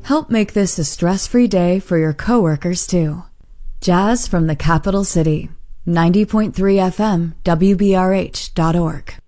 Help make this a stress-free day for your coworkers, too. Jazz from the Capital City. 90.3 FM, WBRH.org.